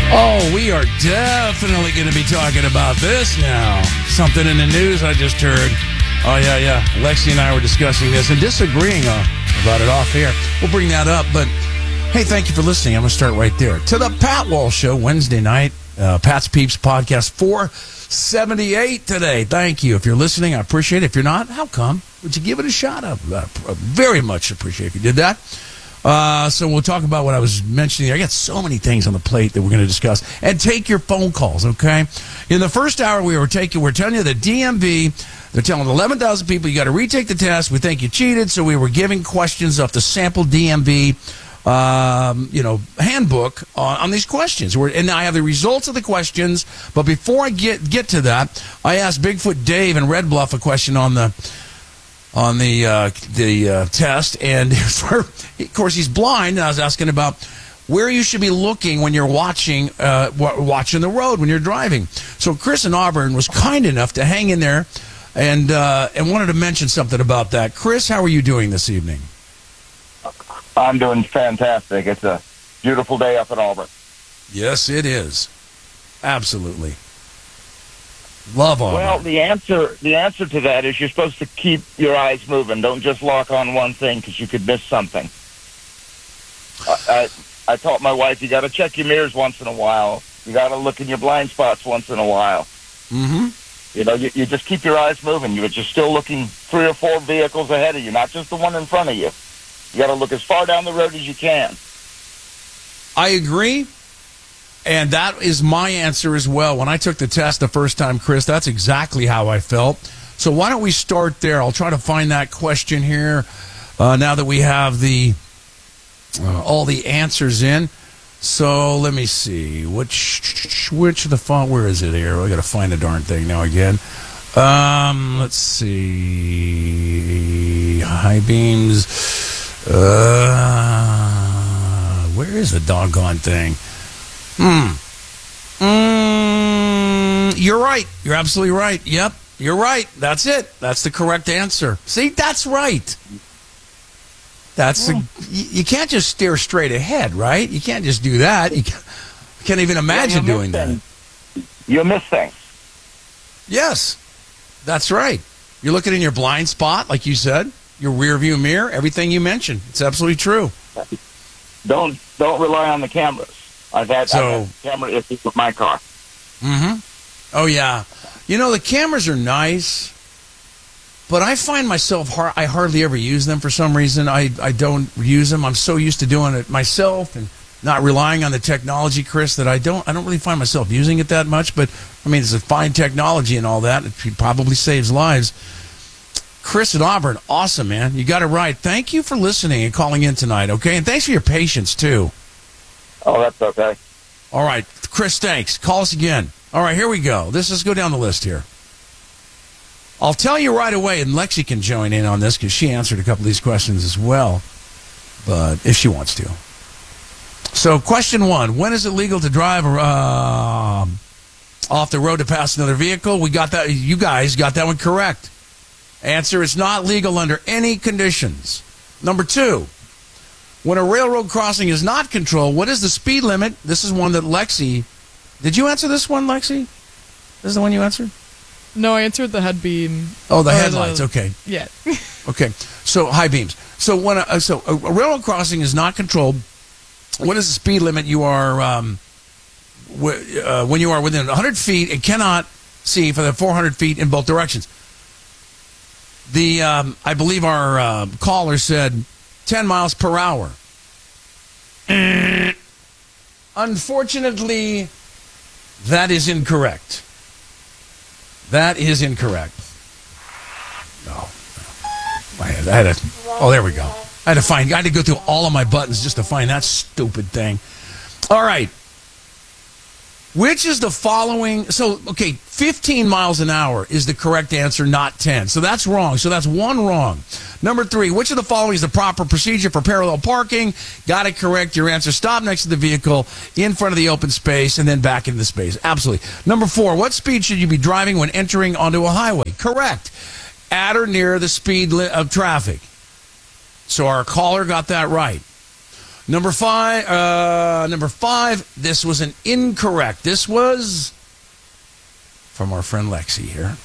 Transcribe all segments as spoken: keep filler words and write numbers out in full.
Oh, we are definitely going to be talking about this now. Something in the news I just heard. Oh, yeah, yeah. Lexi and I were discussing this and disagreeing uh, about it off air. We'll bring that up. But, hey, thank you for listening. I'm going to start right there. To the Pat Walsh Show, Wednesday night. Uh, Pat's Peeps Podcast four seventy-eight today. Thank you. If you're listening, I appreciate it. If you're not, how come? Would you give it a shot? I uh, very much appreciate if you did that. Uh, so we'll talk about what I was mentioning. I got so many things on the plate that we're going to discuss. And take your phone calls, okay? In the first hour, we were taking, we're telling you the D M V, they're telling eleven thousand people you got to retake the test. We think you cheated, so we were giving questions off the sample D M V, um, you know, handbook on, on these questions. We're, and I have the results of the questions. But before I get get to that, I asked Bigfoot Dave in Red Bluff a question on the. on the uh, the uh, test, and for, of course he's blind, and I was asking about where you should be looking when you're watching uh, w- watching the road when you're driving. So Chris in Auburn was kind enough to hang in there and uh, and wanted to mention something about that. Chris, how are you doing this evening? I'm doing fantastic. It's a beautiful day up in Auburn. Yes, it is. Absolutely. Love Auburn. Well, the answer the answer to that is you're supposed to keep your eyes moving. Don't just lock on one thing because you could miss something. I, I, I taught my wife you got to check your mirrors once in a while. You got to look in your blind spots once in a while. Mm-hmm. You know, you, you just keep your eyes moving. You're just still looking three or four vehicles ahead of you, not just the one in front of you. You got to look as far down the road as you can. I agree. And that is my answer as well. When I took the test the first time, Chris, that's exactly how I felt. So why don't we start there? I'll try to find that question here uh, now that we have the uh, all the answers in. So let me see. Which which of the font? Where is it here? I got to find the darn thing now again. Um, let's see. High beams. Uh, where is the doggone thing? Hmm. Mm, you're right. You're absolutely right. Yep. You're right. That's it. That's the correct answer. See, that's right. That's a, you, you can't just stare straight ahead, right? You can't just do that. You can't, you can't even imagine yeah, doing that. You'll miss things. Yes. That's right. You're looking in your blind spot, like you said, your rear view mirror, everything you mentioned. It's absolutely true. Don't don't rely on the cameras. I've had, so, I've had camera issues with my car. Mm-hmm. Oh, yeah. You know, the cameras are nice, but I find myself, har- I hardly ever use them for some reason. I, I don't use them. I'm so used to doing it myself and not relying on the technology, Chris, that I don't I don't really find myself using it that much. But, I mean, it's a fine technology and all that. It probably saves lives. Chris at Auburn, awesome, man. You got it right. Thank you for listening and calling in tonight, okay? And thanks for your patience, too. Oh, that's okay. All right. Chris, thanks. Call us again. All right, here we go. This Let's go down the list here. I'll tell you right away, and Lexi can join in on this because she answered a couple of these questions as well, but if she wants to. So question one, when is it legal to drive uh, off the road to pass another vehicle? We got that. You guys got that one correct. Answer, it's not legal under any conditions. Number two, when a railroad crossing is not controlled, what is the speed limit? This is one that Lexi... Did you answer this one, Lexi? This is the one you answered? No, I answered the head beam. Oh, the headlights. The, okay. Yeah. Okay. So high beams. So when a, so a railroad crossing is not controlled, what is the speed limit you are um, w- uh, when you are within one hundred feet and cannot see for the four hundred feet in both directions? The um, I believe our uh, caller said ten miles per hour. Unfortunately, that is incorrect. That is incorrect. No. I had, I had to, oh, there we go. I had to find, I had to go through all of my buttons just to find that stupid thing. All right. Which is the following? So, okay, fifteen miles an hour is the correct answer, not ten. So that's wrong. So that's one wrong. Number three, which of the following is the proper procedure for parallel parking? Got it correct. Your answer, stop next to the vehicle, in front of the open space, and then back into the space. Absolutely. Number four, what speed should you be driving when entering onto a highway? Correct. At or near the speed li- of traffic. So our caller got that right. Number five, uh, number five, this was an incorrect. This was from our friend Lexi here.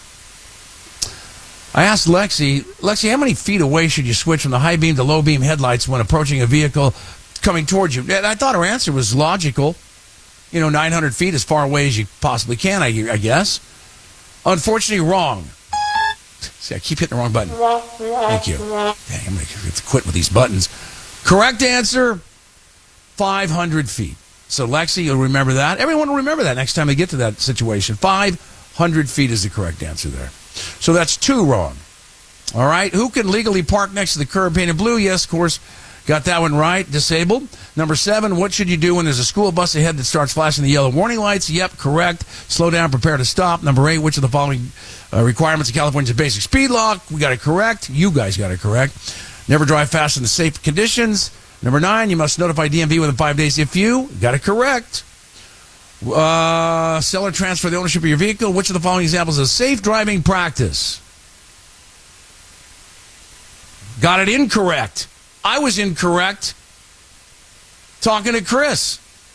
I asked Lexi, Lexi, how many feet away should you switch from the high beam to low beam headlights when approaching a vehicle coming towards you? And I thought her answer was logical. You know, nine hundred feet as far away as you possibly can, I, I guess. Unfortunately, wrong. See, I keep hitting the wrong button. Thank you. Dang, I'm going to have to quit with these buttons. Correct answer, five hundred feet. So, Lexi, you'll remember that. Everyone will remember that next time they get to that situation. five hundred feet is the correct answer there. So that's two wrong. All right. Who can legally park next to the curb painted blue? Yes, of course. Got that one right. Disabled. Number seven, what should you do when there's a school bus ahead that starts flashing the yellow warning lights? Yep, correct. Slow down, prepare to stop. Number eight, which of the following uh, requirements of California's basic speed law? We got it correct. You guys got it correct. Never drive fast in the safe conditions. Number nine, you must notify D M V within five days if you got it correct. Uh, sell or transfer the ownership of your vehicle. Which of the following examples is safe driving practice? Got it incorrect. I was incorrect talking to Chris.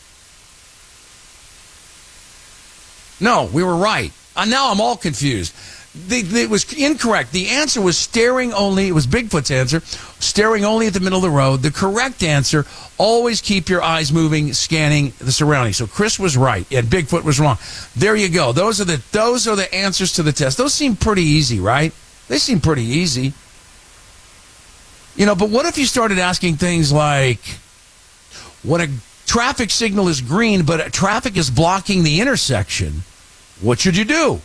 No, we were right. Uh, now I'm all confused. The, the, it was incorrect. The answer was staring only. It was Bigfoot's answer. Staring only at the middle of the road. The correct answer, always keep your eyes moving, scanning the surroundings. So Chris was right and Bigfoot was wrong. There you go. Those are the those are the answers to the test. Those seem pretty easy, right? They seem pretty easy. You know, but what if you started asking things like, when a traffic signal is green but traffic is blocking the intersection, what should you do?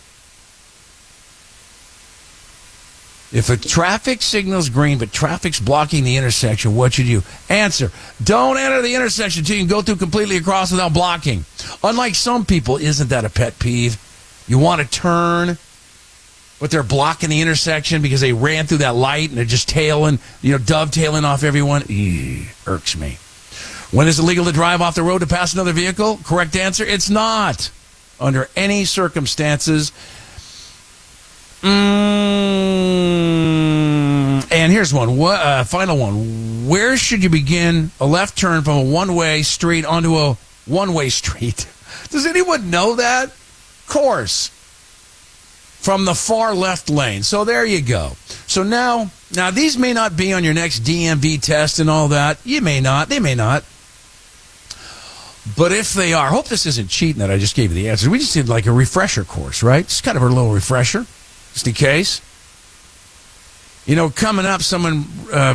If a traffic signal's green but traffic's blocking the intersection, what should you? Answer, don't enter the intersection until you can go through completely across without blocking. Unlike some people, isn't that a pet peeve? You want to turn, but they're blocking the intersection because they ran through that light and they're just tailing, you know, dovetailing off everyone. Eee, irks me. When is it legal to drive off the road to pass another vehicle? Correct answer, it's not. Under any circumstances. Mm, and here's one, what, uh, final one. Where should you begin a left turn from a one-way street onto a one-way street? Does anyone know that? Of course. From the far left lane. So there you go. So now, now these may not be on your next D M V test and all that. You may not. They may not. But if they are, I hope this isn't cheating that I just gave you the answers. We just did like a refresher course, right? Just kind of a little refresher, just in case. You know, coming up, someone uh,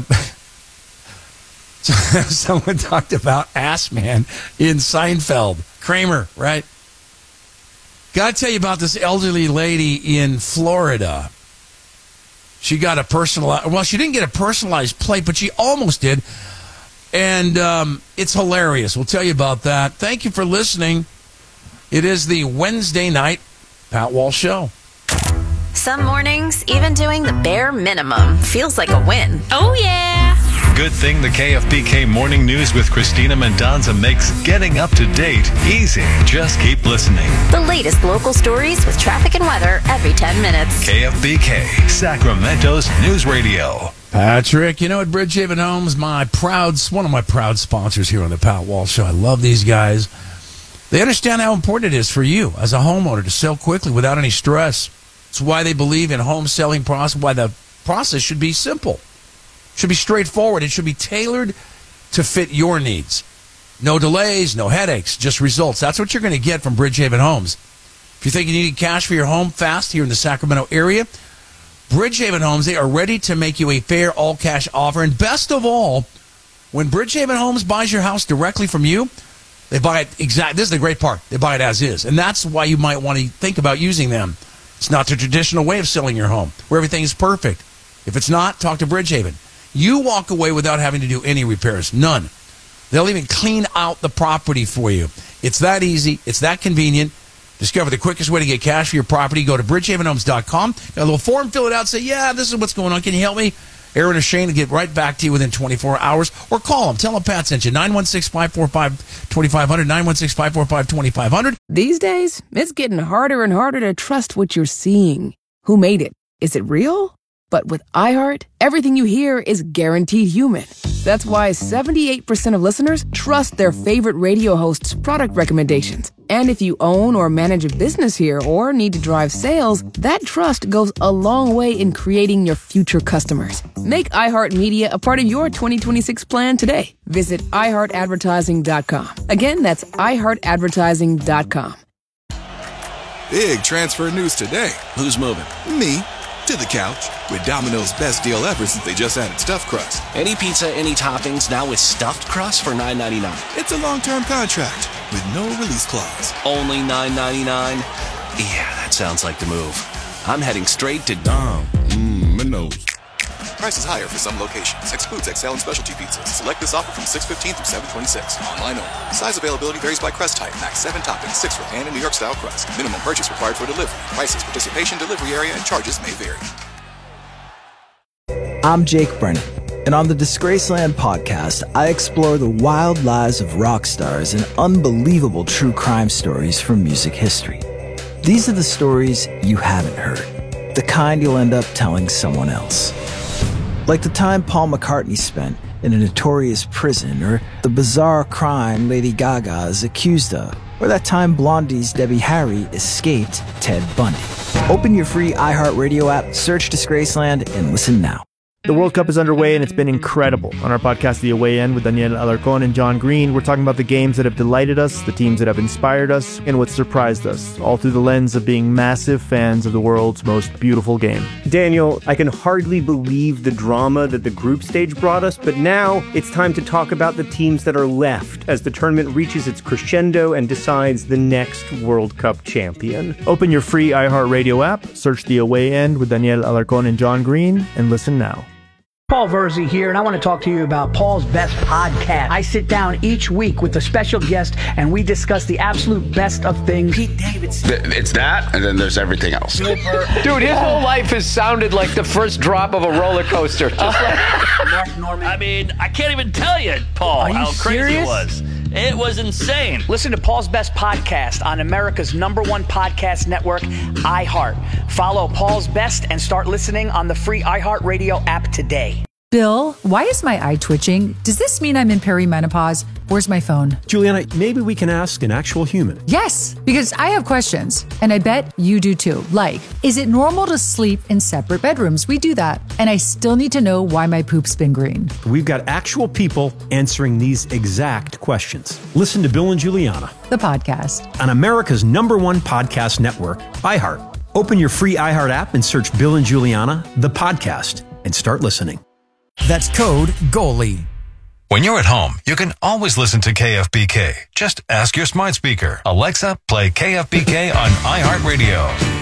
someone talked about Ass Man in Seinfeld. Kramer, right? Got to tell you about this elderly lady in Florida. She got a personalized, well, she didn't get a personalized plate, but she almost did. And um, it's hilarious. We'll tell you about that. Thank you for listening. It is the Wednesday night Pat Walsh Show. Some mornings, even doing the bare minimum feels like a win. Oh, yeah. Good thing the K F B K Morning News with Christina Mendonza makes getting up to date easy. Just keep listening. The latest local stories with traffic and weather every ten minutes. K F B K, Sacramento's News Radio. Patrick, you know, at Bridgehaven Homes, my proud, one of my proud sponsors here on the Pat Walsh Show. I love these guys. They understand how important it is for you as a homeowner to sell quickly without any stress. It's why they believe in home selling process, why the process should be simple. Should be straightforward. It should be tailored to fit your needs. No delays, no headaches, just results. That's what you're going to get from Bridgehaven Homes. If you think you need cash for your home fast here in the Sacramento area, Bridgehaven Homes, they are ready to make you a fair all-cash offer. And best of all, when Bridgehaven Homes buys your house directly from you, they buy it exact. This is the great part. They buy it as is. And that's why you might want to think about using them. It's not the traditional way of selling your home, where everything is perfect. If it's not, talk to Bridgehaven. You walk away without having to do any repairs. None. They'll even clean out the property for you. It's that easy. It's that convenient. Discover the quickest way to get cash for your property. Go to bridgehaven homes dot com. Got a little form, fill it out, say, yeah, this is what's going on. Can you help me? Aaron or Shane will get right back to you within twenty-four hours. Or call them. Tell them Pat sent you. nine one six, five four five, two five zero zero. nine one six, five four five, two five zero zero. These days, it's getting harder and harder to trust what you're seeing. Who made it? Is it real? But with iHeart, everything you hear is guaranteed human. That's why seventy-eight percent of listeners trust their favorite radio host's product recommendations. And if you own or manage a business here or need to drive sales, that trust goes a long way in creating your future customers. Make iHeartMedia a part of your twenty twenty-six plan today. Visit i heart advertising dot com. Again, that's i heart advertising dot com. Big transfer news today. Who's moving? Me. To the couch. With Domino's best deal ever since they just added stuffed crust. Any pizza, any toppings, now with stuffed crust for nine ninety-nine. It's a long-term contract with no release clause. Only nine ninety-nine? Yeah, that sounds like the move. I'm heading straight to Dom. Mmm, Minos. Price is higher for some locations. Excludes X L and specialty pizzas. Select this offer from six fifteen through seven twenty-six. Online only. Size availability varies by crust type. Max seven toppings, six for pan and New York style crust. Minimum purchase required for delivery. Prices, participation, delivery area, and charges may vary. I'm Jake Brennan, and on the Disgraceland podcast, I explore the wild lives of rock stars and unbelievable true crime stories from music history. These are the stories you haven't heard, the kind you'll end up telling someone else. Like the time Paul McCartney spent in a notorious prison, or the bizarre crime Lady Gaga is accused of, or that time Blondie's Debbie Harry escaped Ted Bundy. Open your free iHeartRadio app, search Disgraceland, and listen now. The World Cup is underway and it's been incredible. On our podcast, The Away End, with Daniel Alarcón and John Green, we're talking about the games that have delighted us, the teams that have inspired us, and what surprised us, all through the lens of being massive fans of the world's most beautiful game. Daniel, I can hardly believe the drama that the group stage brought us, but now it's time to talk about the teams that are left as the tournament reaches its crescendo and decides the next World Cup champion. Open your free iHeartRadio app, search The Away End with Daniel Alarcón and John Green, and listen now. Paul Verzi here, and I want to talk to you about Paul's Best Podcast. I sit down each week with a special guest, and we discuss the absolute best of things. Pete Davidson. It's that, and then there's everything else. Dude, his whole life has sounded like the first drop of a roller coaster. Just like Mark Norman. I mean, I can't even tell you, Paul, how crazy serious? it was. It was insane. Listen to Paul's Best Podcast on America's number one podcast network, iHeart. Follow Paul's Best and start listening on the free iHeartRadio app today. Bill, why is my eye twitching? Does this mean I'm in perimenopause? Where's my phone? Juliana, maybe we can ask an actual human. Yes, because I have questions, and I bet you do too. Like, is it normal to sleep in separate bedrooms? We do that. And I still need to know why my poop's been green. We've got actual people answering these exact questions. Listen to Bill and Juliana, the podcast, on America's number one podcast network, iHeart. Open your free iHeart app and search Bill and Juliana, the podcast, and start listening. That's code GOALIE. When you're at home, you can always listen to K F B K. Just ask your smart speaker, Alexa, play K F B K on iHeartRadio.